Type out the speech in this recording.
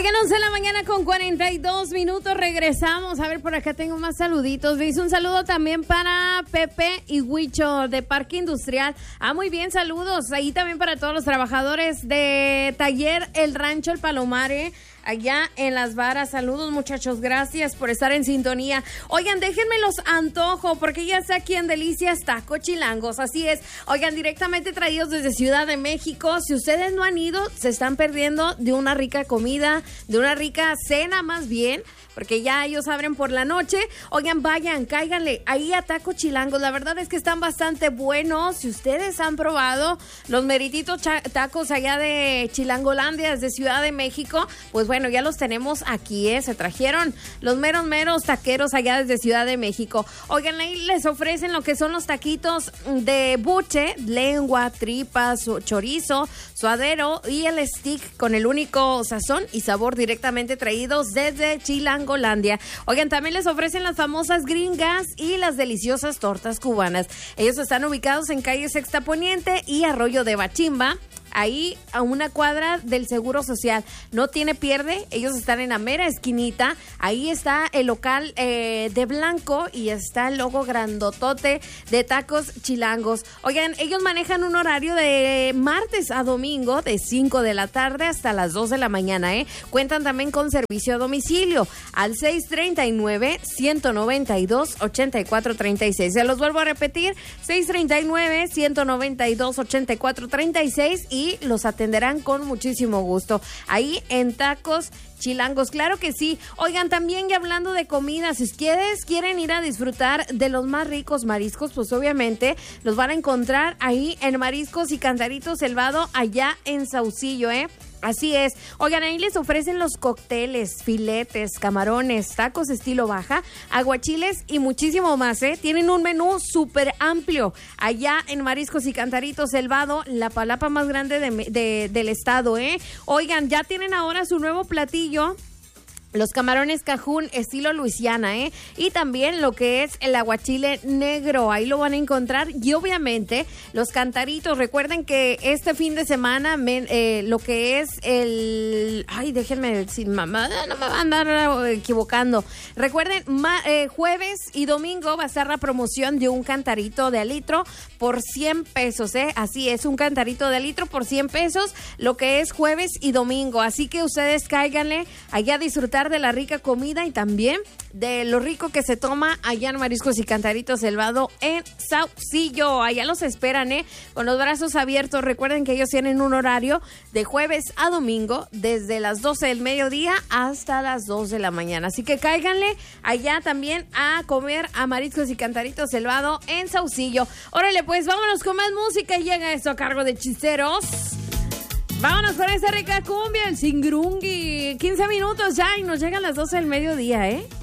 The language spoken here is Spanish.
Oigan, 11 de la mañana con 42 minutos, regresamos. A ver, por acá tengo más saluditos. Le hice un saludo también para Pepe y Huicho de Parque Industrial. Muy bien, saludos. Ahí también para todos los trabajadores de Taller El Rancho El Palomare, allá en Las Varas. Saludos, muchachos, gracias por estar en sintonía. Oigan, déjenme los antojo, porque ya está aquí en Delicias Taco Chilangos, así es. Oigan, directamente traídos desde Ciudad de México. Si ustedes no han ido, se están perdiendo de una rica comida, de una rica cena más bien, porque ya ellos abren por la noche. Oigan, vayan, cáiganle ahí a Taco Chilangos. La verdad es que están bastante buenos. Si ustedes han probado los merititos tacos allá de Chilangolandia, desde Ciudad de México, pues bueno, ya los tenemos aquí, se trajeron los meros taqueros allá desde Ciudad de México. Oigan, ahí les ofrecen lo que son los taquitos de buche, lengua, tripas, chorizo, suadero y el stick con el único sazón y sabor directamente traídos desde Chilangolandia. Oigan, también les ofrecen las famosas gringas y las deliciosas tortas cubanas. Ellos están ubicados en calle Sexta Poniente y Arroyo de Bachimba, ahí a una cuadra del Seguro Social. No tiene pierde, ellos están en la mera esquinita. Ahí está el local de blanco y está el logo grandotote de Tacos Chilangos. Oigan, ellos manejan un horario de martes a domingo de 5 de la tarde hasta las 2 de la mañana. Cuentan también con servicio a domicilio al 639-192-8436. Se los vuelvo a repetir, 639-192-8436 y los atenderán con muchísimo gusto ahí en Tacos Chilangos, claro que sí. Oigan, también ya hablando de comida, si ustedes quieren ir a disfrutar de los más ricos mariscos, pues obviamente los van a encontrar ahí en Mariscos y Cantaritos Selvado, allá en Saucillo, Así es. Oigan, ahí les ofrecen los cócteles, filetes, camarones, tacos estilo baja, aguachiles y muchísimo más, Tienen un menú súper amplio allá en Mariscos y Cantaritos Selvado, la palapa más grande del estado, Oigan, ya tienen ahora su nuevo platillo, los camarones cajún estilo Luisiana, y también lo que es el aguachile negro, ahí lo van a encontrar. Y obviamente los cantaritos, recuerden que este fin de semana lo que es el... Ay, déjenme decir, mamá, no me va a andar equivocando. Recuerden, jueves y domingo va a estar la promoción de un cantarito de litro por 100 pesos, Así es, un cantarito de litro por 100 pesos, lo que es jueves y domingo. Así que ustedes cáiganle allá a disfrutar de la rica comida y también de lo rico que se toma allá en Mariscos y Cantaritos Selvado en Saucillo. Allá los esperan, con los brazos abiertos. Recuerden que ellos tienen un horario de jueves a domingo desde las 12 del mediodía hasta las 2 de la mañana. Así que cáiganle allá también a comer a Mariscos y Cantaritos Selvado en Saucillo. Órale, pues vámonos con más música y llega esto a cargo de Chisteros. Vámonos con esa rica cumbia, el Singrungui. 15 minutos ya y nos llegan las 12 del mediodía,